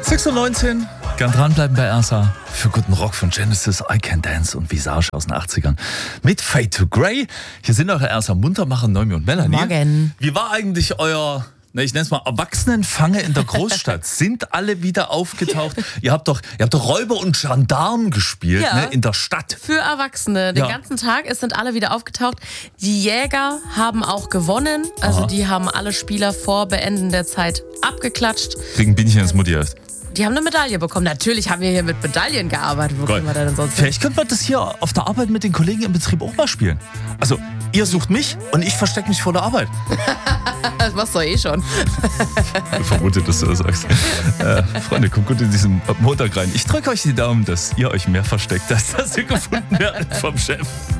6:19 Uhr. Gern dranbleiben bei Ersa für guten Rock von Genesis, I Can Dance und Visage aus den 80ern mit Fade to Grey. Hier sind eure Ersa Muntermacher, Noemi und Melanie. Morgen. Wie war eigentlich euer, ich nenne es mal Erwachsenenfange in der Großstadt? Sind alle wieder aufgetaucht? Ihr habt doch Räuber und Gendarm gespielt, Ja. ne, in der Stadt. Für Erwachsene. Den Ja. ganzen Tag. Es sind alle wieder aufgetaucht. Die Jäger haben auch gewonnen. Also die haben alle Spieler vor Beenden der Zeit abgeklatscht. Kriegen Bienchen ins Mutti erst. Die haben eine Medaille bekommen. Natürlich haben wir hier mit Medaillen gearbeitet. Wo kriegen wir da denn sonst hin? Vielleicht könnte man das hier auf der Arbeit mit den Kollegen im Betrieb auch mal spielen. Also, ihr sucht mich und ich verstecke mich vor der Arbeit. Das machst du eh schon. Ich vermute, dass du das sagst. Freunde, kommt gut in diesen Montag rein. Ich drücke euch die Daumen, dass ihr euch mehr versteckt, als dass ihr gefunden werdet vom Chef.